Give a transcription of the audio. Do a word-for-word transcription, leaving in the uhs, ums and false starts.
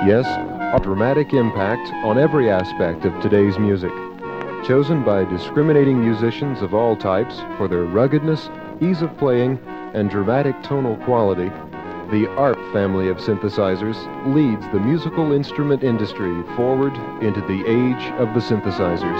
Yes, a dramatic impact on every aspect of today's music. Chosen by discriminating musicians of all types for their ruggedness, ease of playing, and dramatic tonal quality, the A R P family of synthesizers leads the musical instrument industry forward into the age of the synthesizers.